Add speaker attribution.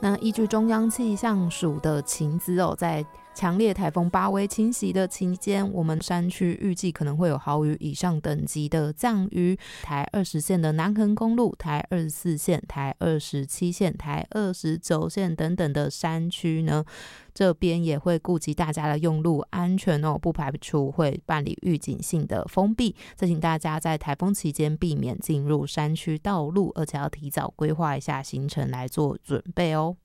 Speaker 1: 那依据中央气象署的情资在强烈台风巴威侵袭的期间，我们山区预计可能会有豪雨以上等级的降雨。台20线的南横公路、台24线、台27线、台29线等等的山区呢，这边也会顾及大家的用路安全不排除会办理预警性的封闭。再请大家在台风期间避免进入山区道路，而且要提早规划一下行程来做准备哦。